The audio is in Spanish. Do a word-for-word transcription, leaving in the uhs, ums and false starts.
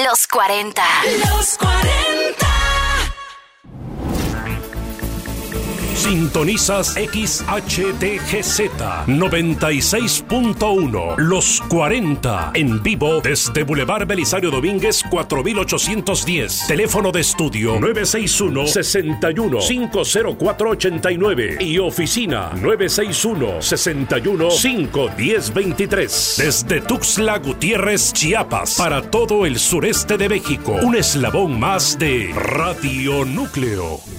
Los cuarenta. Los cuarenta. Sintonizas X H D G Z noventa y seis punto uno. Los cuarenta. En vivo desde Boulevard Belisario Domínguez cuatro mil ochocientos diez. Teléfono de estudio nueve seis uno, seis uno, cinco cero cuatro, ocho nueve. Y oficina nueve seis uno, seis uno, cinco uno cero, dos tres. Desde Tuxtla Gutiérrez, Chiapas. Para todo el sureste de México. Un eslabón más de Radio Núcleo.